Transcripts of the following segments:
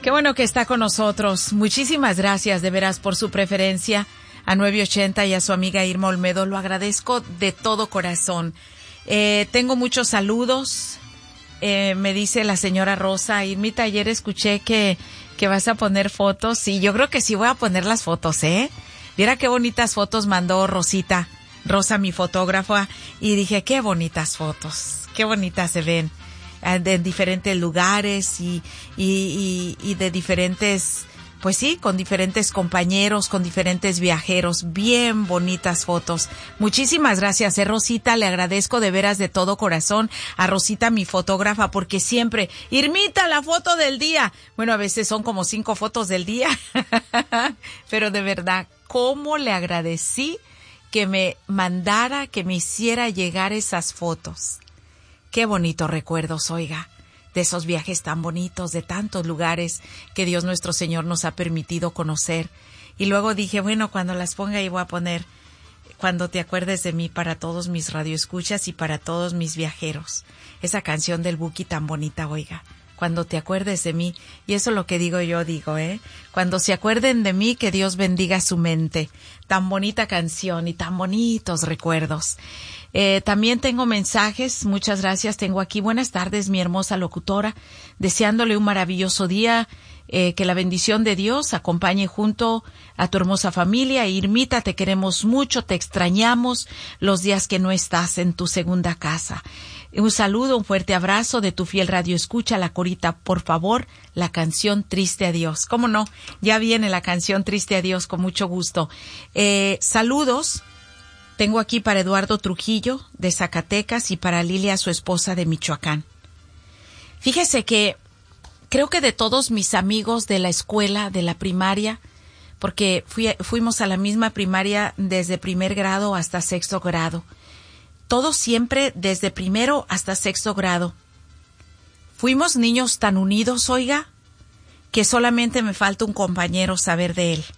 Qué bueno que está con nosotros. Muchísimas gracias de veras por su preferencia a 980 y a su amiga Irma Olmedo. Lo agradezco de todo corazón. Tengo muchos saludos. Me dice la señora Rosa, Irmita, ayer escuché que vas a poner fotos. Sí, yo creo que sí voy a poner las fotos, ¿eh? Viera qué bonitas fotos mandó Rosa, mi fotógrafa, y dije, qué bonitas fotos, qué bonitas se ven. De diferentes lugares y de diferentes, pues sí, con diferentes compañeros, con diferentes viajeros. Bien bonitas fotos. Muchísimas gracias, Rosita. Le agradezco de veras de todo corazón a Rosita, mi fotógrafa, porque siempre, Irmita, la foto del día. Bueno, a veces son como 5 fotos del día. Pero de verdad, cómo le agradecí que me mandara, que me hiciera llegar esas fotos. Qué bonitos recuerdos, oiga, de esos viajes tan bonitos, de tantos lugares que Dios nuestro Señor nos ha permitido conocer. Y luego dije, bueno, cuando las ponga ahí voy a poner Cuando te acuerdes de mí, para todos mis radioescuchas y para todos mis viajeros. Esa canción del Buki tan bonita, oiga. Cuando te acuerdes de mí, y eso es lo que digo, cuando se acuerden de mí, que Dios bendiga su mente. Tan bonita canción y tan bonitos recuerdos. También tengo mensajes, muchas gracias. Tengo aquí, buenas tardes, mi hermosa locutora, deseándole un maravilloso día, que la bendición de Dios acompañe junto a tu hermosa familia. Irmita, te queremos mucho, te extrañamos los días que no estás en tu segunda casa. Un saludo, un fuerte abrazo de tu fiel radio escucha, la Corita, por favor, la canción Triste Adiós. ¿Cómo no? Ya viene la canción Triste Adiós, con mucho gusto. Saludos. Tengo aquí para Eduardo Trujillo, de Zacatecas, y para Lilia, su esposa, de Michoacán. Fíjese que creo que de todos mis amigos de la escuela, de la primaria, porque fuimos a la misma primaria desde primer grado hasta sexto grado. Todos siempre desde primero hasta sexto grado. Fuimos niños tan unidos, oiga, que solamente me falta un compañero saber de él.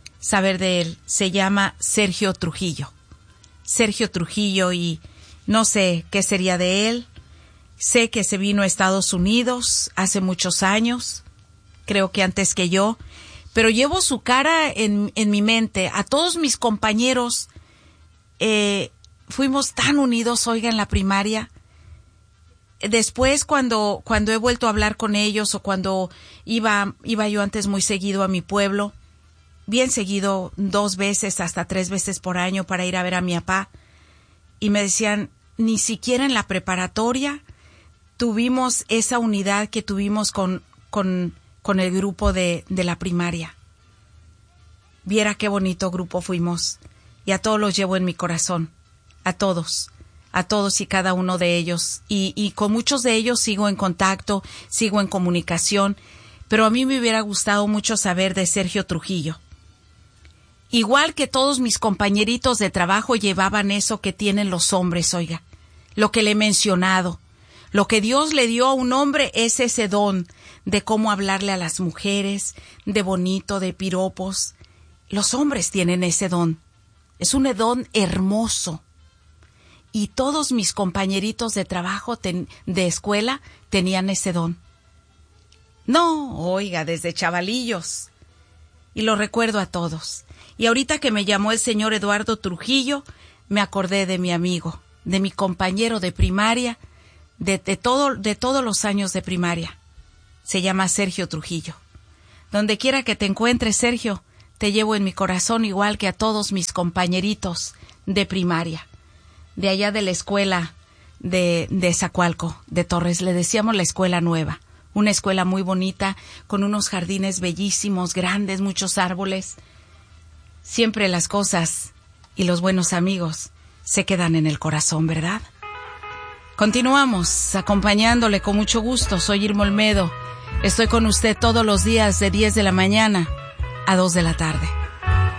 Se llama Sergio Trujillo. Sergio Trujillo, y no sé qué sería de él. Sé que se vino a Estados Unidos hace muchos años, creo que antes que yo, pero llevo su cara en mi mente. A todos mis compañeros fuimos tan unidos, oiga, en la primaria. Después, cuando he vuelto a hablar con ellos, o cuando iba yo antes muy seguido a mi pueblo, bien seguido, 2 veces, hasta 3 veces por año, para ir a ver a mi papá, y me decían, ni siquiera en la preparatoria tuvimos esa unidad que tuvimos con el grupo de la primaria. Viera qué bonito grupo fuimos, y a todos los llevo en mi corazón, a todos y cada uno de ellos, y con muchos de ellos sigo en contacto, sigo en comunicación, pero a mí me hubiera gustado mucho saber de Sergio Trujillo. Igual que todos mis compañeritos de trabajo llevaban eso que tienen los hombres, oiga, lo que le he mencionado. Lo que Dios le dio a un hombre es ese don de cómo hablarle a las mujeres, de bonito, de piropos. Los hombres tienen ese don. Es un don hermoso. Y todos mis compañeritos de trabajo, de escuela, tenían ese don. No, oiga, desde chavalillos. Y lo recuerdo a todos. Y ahorita que me llamó el señor Eduardo Trujillo, me acordé de mi amigo, de mi compañero de primaria, de todos los años de primaria. Se llama Sergio Trujillo. Donde quiera que te encuentres, Sergio, te llevo en mi corazón, igual que a todos mis compañeritos de primaria. De allá de la escuela de Zacualco, de Torres, le decíamos la escuela nueva. Una escuela muy bonita, con unos jardines bellísimos, grandes, muchos árboles. Siempre las cosas y los buenos amigos se quedan en el corazón, ¿verdad? Continuamos acompañándole con mucho gusto. Soy Irma Olmedo. Estoy con usted todos los días de 10 de la mañana a 2 de la tarde.